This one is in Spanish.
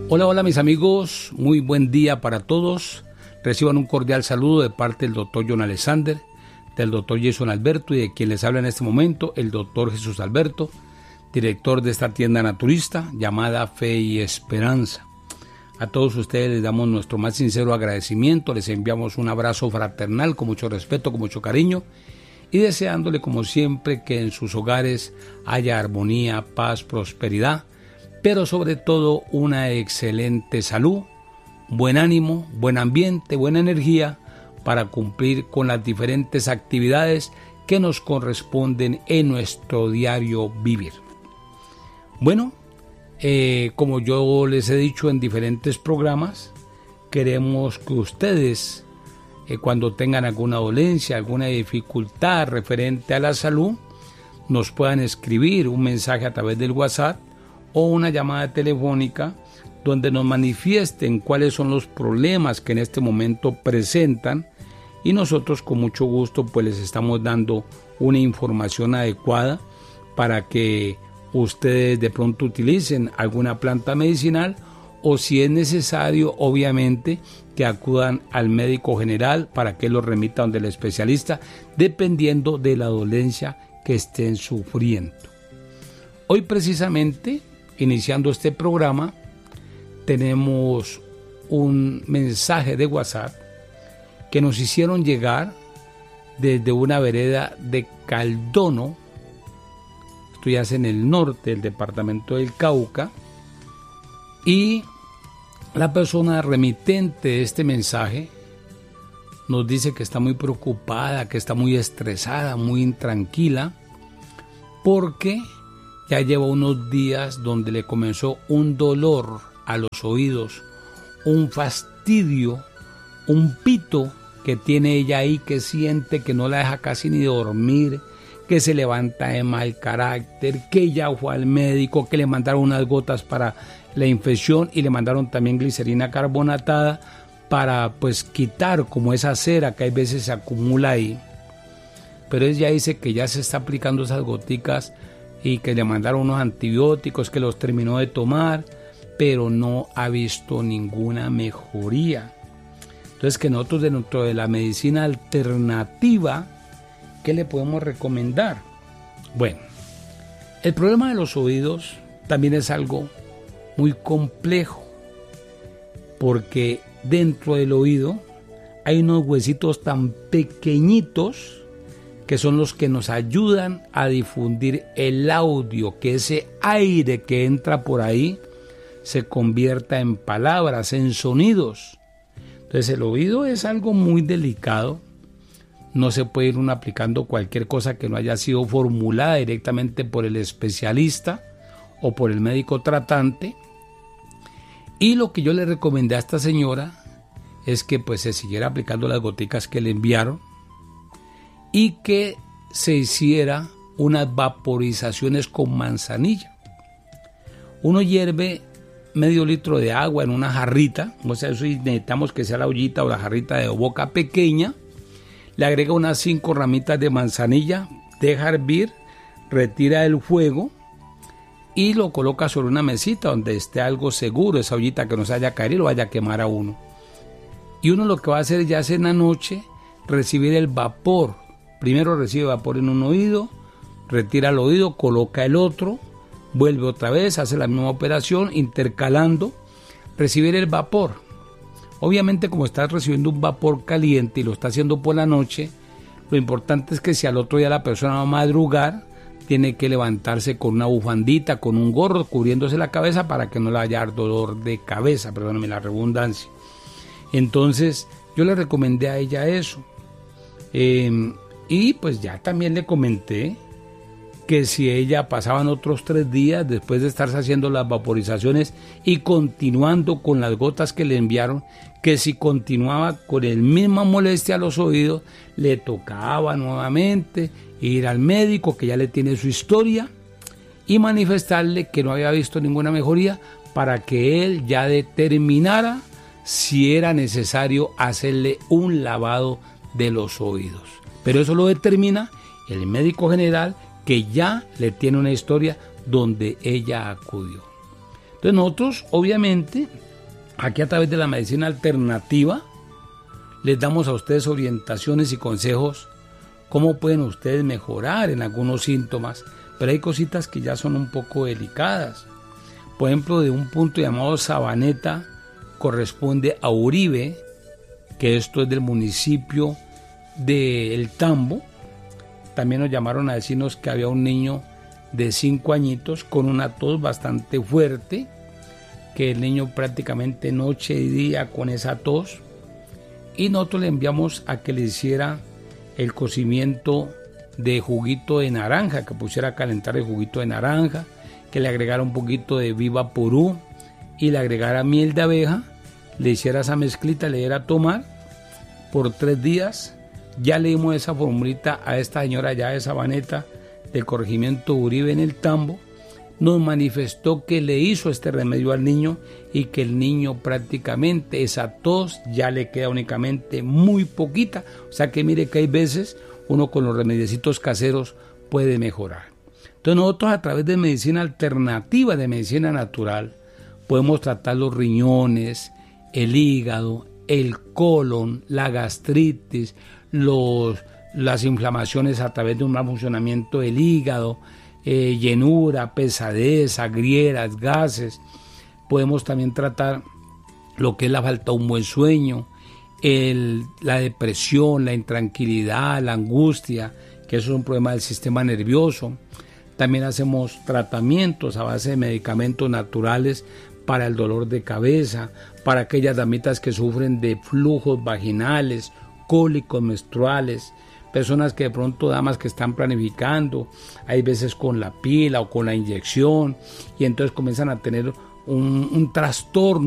Hola, hola mis amigos, muy buen día para todos. Reciban un cordial saludo de parte del doctor John Alexander, del doctor Jason Alberto y de quien les habla en este momento, el doctor Jesús Alberto, director de esta tienda naturista llamada Fe y Esperanza. A todos ustedes les damos nuestro más sincero agradecimiento, les enviamos un abrazo fraternal con mucho respeto, con mucho cariño y deseándole como siempre que en sus hogares haya armonía, paz, prosperidad, pero sobre todo una excelente salud, buen ánimo, buen ambiente, buena energía para cumplir con las diferentes actividades que nos corresponden en nuestro diario vivir. Bueno, como yo les he dicho en diferentes programas, queremos que ustedes, cuando tengan alguna dolencia, alguna dificultad referente a la salud, nos puedan escribir un mensaje a través del WhatsApp o una llamada telefónica donde nos manifiesten cuáles son los problemas que en este momento presentan y nosotros con mucho gusto pues les estamos dando una información adecuada para que ustedes de pronto utilicen alguna planta medicinal o si es necesario obviamente que acudan al médico general para que lo remita donde el especialista dependiendo de la dolencia que estén sufriendo. Hoy precisamente iniciando este programa, tenemos un mensaje de WhatsApp que nos hicieron llegar desde una vereda de Caldono, esto ya es en el norte del departamento del Cauca, y la persona remitente de este mensaje nos dice que está muy preocupada, que está muy estresada, muy intranquila, porque ya lleva unos días donde le comenzó un dolor a los oídos, un fastidio, un pito que tiene ella ahí que siente que no la deja casi ni dormir, que se levanta de mal carácter, que ya fue al médico, que le mandaron unas gotas para la infección y le mandaron también glicerina carbonatada para pues quitar como esa cera que a veces se acumula ahí. Pero ella dice que ya se está aplicando esas goticas y que le mandaron unos antibióticos que los terminó de tomar, pero no ha visto ninguna mejoría. Entonces que nosotros dentro de la medicina alternativa, ¿qué le podemos recomendar? Bueno, el problema de los oídos también es algo muy complejo, porque dentro del oído hay unos huesitos tan pequeñitos que son los que nos ayudan a difundir el audio, que ese aire que entra por ahí se convierta en palabras, en sonidos. Entonces el oído es algo muy delicado, no se puede ir uno aplicando cualquier cosa que no haya sido formulada directamente por el especialista o por el médico tratante. Y lo que yo le recomendé a esta señora es que pues se siguiera aplicando las goticas que le enviaron, y que se hiciera unas vaporizaciones con manzanilla. Uno hierve medio litro de agua en una jarrita, o sea, eso necesitamos que sea la ollita o la jarrita de boca pequeña, le agrega unas 5 ramitas de manzanilla, deja hervir, retira el fuego y lo coloca sobre una mesita donde esté algo seguro, esa ollita que no se vaya a caer y lo vaya a quemar a uno. Y uno lo que va a hacer ya es en la noche recibir el vapor. Primero recibe vapor en un oído, retira el oído, coloca el otro, vuelve otra vez, hace la misma operación, intercalando, recibir el vapor. Obviamente como está recibiendo un vapor caliente y lo está haciendo por la noche, lo importante es que si al otro día la persona va a madrugar, tiene que levantarse con una bufandita, con un gorro, cubriéndose la cabeza para que no le vaya a dar dolor de cabeza, perdóname la redundancia. Entonces yo le recomendé a ella eso. Y pues ya también le comenté que si ella pasaban otros 3 días después de estarse haciendo las vaporizaciones y continuando con las gotas que le enviaron, que si continuaba con el misma molestia a los oídos, le tocaba nuevamente ir al médico que ya le tiene su historia y manifestarle que no había visto ninguna mejoría para que él ya determinara si era necesario hacerle un lavado de los oídos. Pero eso lo determina el médico general, que ya le tiene una historia donde ella acudió. Entonces nosotros, obviamente, aquí a través de la medicina alternativa, les damos a ustedes orientaciones y consejos cómo pueden ustedes mejorar en algunos síntomas, pero hay cositas que ya son un poco delicadas. Por ejemplo, de un punto llamado Sabaneta corresponde a Uribe, que esto es del municipio de El Tambo. También nos llamaron a decirnos que había un niño de 5 añitos con una tos bastante fuerte, que el niño prácticamente noche y día con esa tos, y nosotros le enviamos a que le hiciera el cocimiento de juguito de naranja, que pusiera a calentar el juguito de naranja, que le agregara un poquito de Viva Purú y le agregara miel de abeja, le hiciera esa mezclita, le diera a tomar por 3 días. Ya le dimos esa formulita a esta señora ya de Sabaneta del corregimiento Uribe en El Tambo. Nos manifestó que le hizo este remedio al niño y que el niño prácticamente esa tos ya le queda únicamente muy poquita. O sea que mire que hay veces uno con los remediecitos caseros puede mejorar. Entonces nosotros a través de medicina alternativa, de medicina natural, podemos tratar los riñones, el hígado, el colon, la gastritis, las inflamaciones a través de un mal funcionamiento del hígado, llenura, pesadez, agrieras, gases. Podemos también tratar lo que es la falta de un buen sueño, la depresión, la intranquilidad, la angustia, que eso es un problema del sistema nervioso. También hacemos tratamientos a base de medicamentos naturales para el dolor de cabeza, para aquellas damitas que sufren de flujos vaginales, cólicos menstruales, personas que de pronto, damas que están planificando, hay veces con la pila o con la inyección, y entonces comienzan a tener un trastorno